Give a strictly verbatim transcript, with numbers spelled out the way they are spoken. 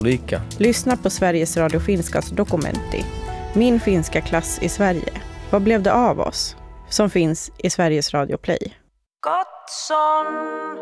Lika. Lyssna på Sveriges Radio Finskas Dokumenti. Min finska klass i Sverige. Vad blev det av oss? Som finns i Sveriges Radio Play. Katson